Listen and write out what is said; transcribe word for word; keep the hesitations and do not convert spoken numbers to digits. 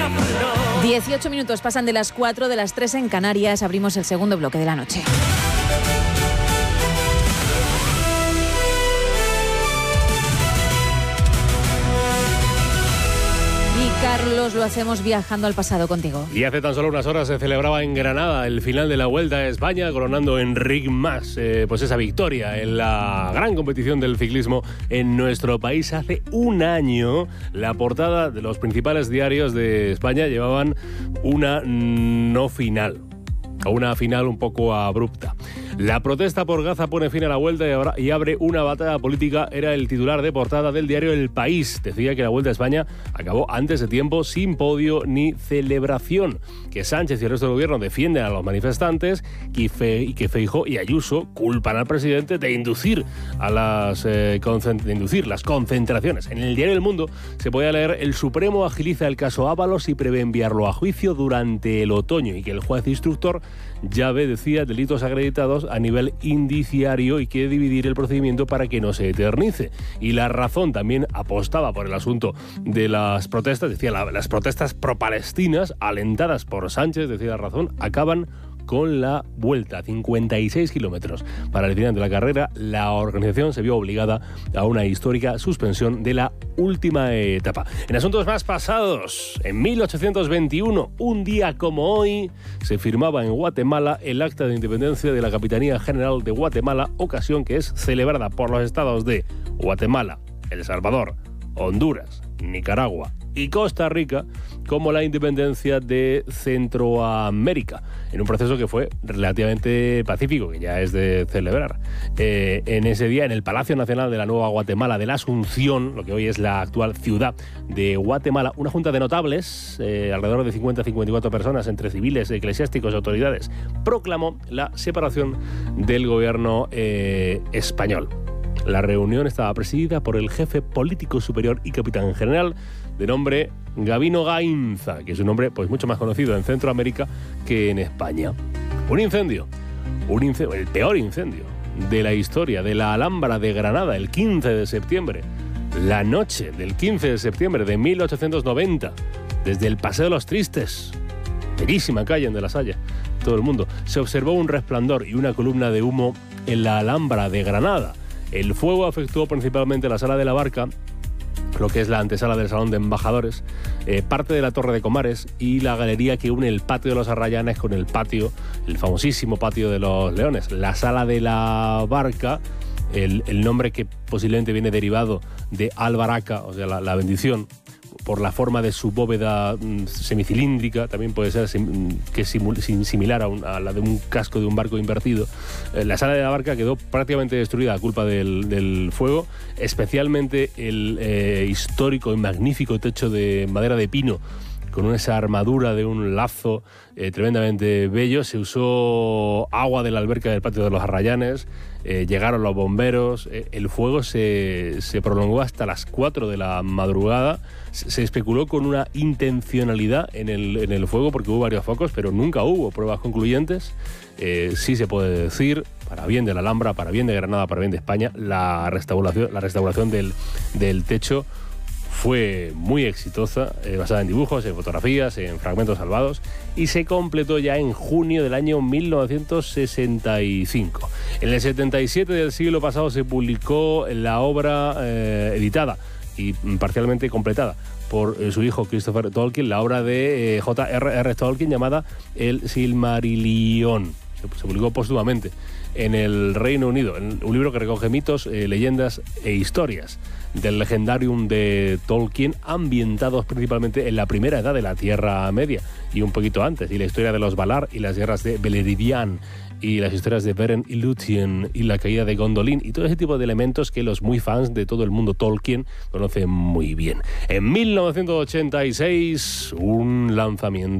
dieciocho minutos pasan de las cuatro, de las tres en Canarias. Abrimos el segundo bloque de la noche. Carlos, lo hacemos viajando al pasado contigo. Y hace tan solo unas horas se celebraba en Granada el final de la Vuelta a España, coronando Enric Mas eh, pues esa victoria en la gran competición del ciclismo en nuestro país. Hace un año, la portada de los principales diarios de España llevaban una no final, o una final un poco abrupta. La protesta por Gaza pone fin a la Vuelta y abre una batalla política, era el titular de portada del diario El País. Decía que la Vuelta a España acabó antes de tiempo, sin podio ni celebración, que Sánchez y el resto del gobierno defienden a los manifestantes y que Feijóo y Ayuso culpan al presidente de inducir, a las, eh, de inducir las concentraciones. En el diario El Mundo se podía leer: el Supremo agiliza el caso Ábalos y prevé enviarlo a juicio durante el otoño, y que el juez instructor ya ve, decía, delitos acreditados a nivel indiciario y quiere dividir el procedimiento para que no se eternice. Y La Razón también apostaba por el asunto de las protestas, decía, la, las protestas pro-palestinas alentadas por Sánchez, decía La Razón, acaban con la Vuelta, cincuenta y seis kilómetros. Para el final de la carrera, la organización se vio obligada a una histórica suspensión de la última etapa. En asuntos más pasados, en mil ochocientos veintiuno, un día como hoy, se firmaba en Guatemala el Acta de Independencia de la Capitanía General de Guatemala, ocasión que es celebrada por los estados de Guatemala, El Salvador, Honduras, Nicaragua y Costa Rica como la independencia de Centroamérica, en un proceso que fue relativamente pacífico, que ya es de celebrar. Eh, en ese día, en el Palacio Nacional de la Nueva Guatemala de la Asunción, lo que hoy es la actual ciudad de Guatemala, una junta de notables, eh, alrededor de cincuenta a cincuenta y cuatro personas, entre civiles, eclesiásticos y autoridades, proclamó la separación del gobierno eh, español. La reunión estaba presidida por el jefe político superior y capitán general, de nombre Gabino Gainza, que es un nombre pues mucho más conocido en Centroamérica que en España. Un incendio, un incendio, el peor incendio de la historia de la Alhambra de Granada, el quince de septiembre, la noche del quince de septiembre de mil ochocientos noventa, desde el Paseo de los Tristes, bellísima calle en De la Salle, todo el mundo, se observó un resplandor y una columna de humo en la Alhambra de Granada. El fuego afectó principalmente la Sala de la Barca, lo que es la antesala del Salón de Embajadores, eh, parte de la Torre de Comares y la galería que une el Patio de los Arrayanes con el patio, el famosísimo Patio de los Leones. La Sala de la Barca, el, el nombre que posiblemente viene derivado de Albaraca, o sea, la, la bendición, por la forma de su bóveda mm, semicilíndrica, también puede ser sim, que es simul, sim, similar a, un, a la de un casco de un barco invertido. Eh, la Sala de la Barca quedó prácticamente destruida a culpa del, del fuego, especialmente el eh, histórico y magnífico techo de madera de pino, con esa armadura de un lazo eh, tremendamente bello. Se usó agua de la alberca del Patio de los Arrayanes, eh, llegaron los bomberos, eh, el fuego se, se prolongó hasta las cuatro de la madrugada. Se, se especuló con una intencionalidad en el, en el fuego porque hubo varios focos, pero nunca hubo pruebas concluyentes. Eh, sí se puede decir, para bien de la Alhambra, para bien de Granada, para bien de España, la restauración, la restauración del, del techo fue muy exitosa, eh, basada en dibujos, en fotografías, en fragmentos salvados, y se completó ya en junio del año mil novecientos sesenta y cinco. En el setenta y siete del siglo pasado se publicó la obra eh, editada y parcialmente completada por eh, su hijo Christopher Tolkien, la obra de eh, J R R Tolkien llamada El Silmarillion. Se, se publicó póstumamente en el Reino Unido, en un libro que recoge mitos, eh, leyendas e historias del legendarium de Tolkien, ambientados principalmente en la primera edad de la Tierra Media y un poquito antes, y la historia de los Valar y las guerras de Beleriand y las historias de Beren y Lúthien y la caída de Gondolin y todo ese tipo de elementos que los muy fans de todo el mundo Tolkien conocen muy bien. En mil novecientos ochenta y seis, un lanzamiento